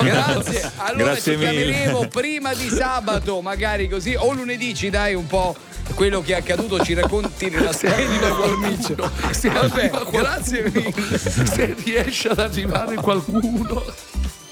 Grazie. Allora Grazie ci mille. chiameremo prima di sabato, magari così, o lunedì ci dai un po' quello che è accaduto, ci racconti nella storia di cornice. Se Vabbè, arriva qualcuno, grazie mille. se riesce ad arrivare qualcuno.